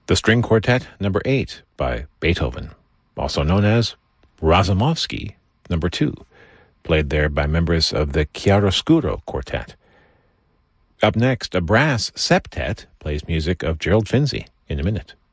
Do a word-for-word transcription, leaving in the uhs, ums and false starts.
The String Quartet number eight by Beethoven, also known as Razumovsky number two, played there by members of the Chiaroscuro Quartet. Up next, a brass septet plays music of Gerald Finzi in a minute.